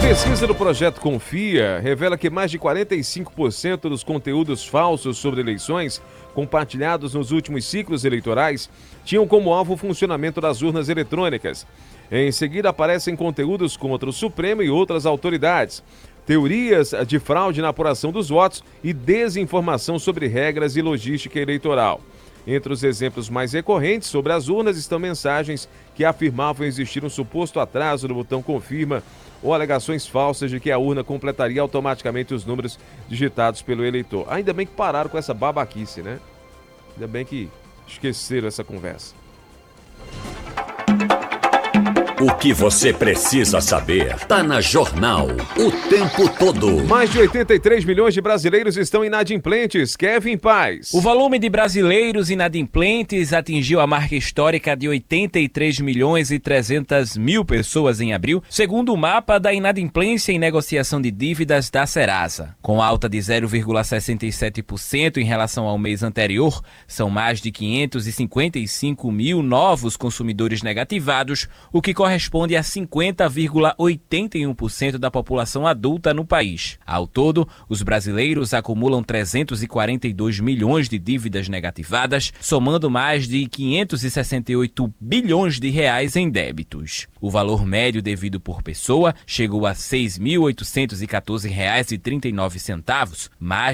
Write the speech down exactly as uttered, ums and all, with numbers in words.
Pesquisa do Projeto Confia revela que mais de quarenta e cinco por cento dos conteúdos falsos sobre eleições compartilhados nos últimos ciclos eleitorais tinham como alvo o funcionamento das urnas eletrônicas. Em seguida aparecem conteúdos contra o Supremo e outras autoridades, teorias de fraude na apuração dos votos e desinformação sobre regras e logística eleitoral. Entre os exemplos mais recorrentes sobre as urnas estão mensagens que afirmavam existir um suposto atraso no botão confirma ou alegações falsas de que a urna completaria automaticamente os números digitados pelo eleitor. Ainda bem que pararam com essa babaquice, né? Ainda bem que esqueceram essa conversa. O que você precisa saber tá na Jornal o tempo todo. Mais de oitenta e três milhões de brasileiros estão inadimplentes. Kevin Paz. O volume de brasileiros inadimplentes atingiu a marca histórica de oitenta e três milhões e trezentas mil pessoas em abril, segundo o mapa da inadimplência em negociação de dívidas da Serasa. Com alta de zero vírgula sessenta e sete por cento em relação ao mês anterior, são mais de quinhentos e cinquenta e cinco mil novos consumidores negativados, o que corresponde corresponde a cinquenta vírgula oitenta e um por cento da população adulta no país. Ao todo, os brasileiros acumulam trezentos e quarenta e dois milhões de dívidas negativadas, somando mais de quinhentos e sessenta e oito bilhões de reais em débitos. O valor médio devido por pessoa chegou a seis mil oitocentos e quatorze reais e trinta e nove centavos, mais